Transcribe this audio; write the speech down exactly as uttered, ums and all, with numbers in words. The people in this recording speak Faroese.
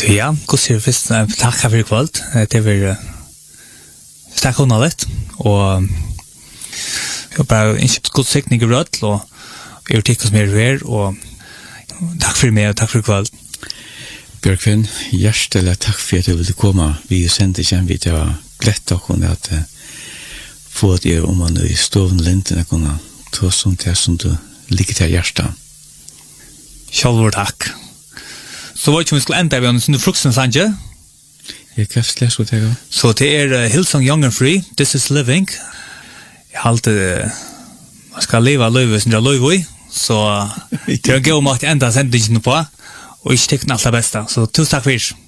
Ja, god sier først, takk for i kveld. Det var sterk underligt, og jeg har bare innkjøpt god sikning i rødt, og jeg har tikket mer ver, og takk for meg, og takk for i kveld. Bjørkvin, hjertelig takk for at du ville komme. Vi sendte kjent vi til å glette og kunne at få at jeg om man i stoven lintene kunne ta sånt her som du ligger til hjertet. Kjallvår takk. Så var det ikke om vi skulle enda ved en sånn frukten, Sanje? Jeg kan ikke lese det. Så det er uh, Hillsong Young and Free, This is Living. Jeg har alltid, uh, man skal leve løyve som jeg løyve i, så uh, det er en god måte enda sendingen på, og ikke tekne alt det beste. Så tusen takk for det.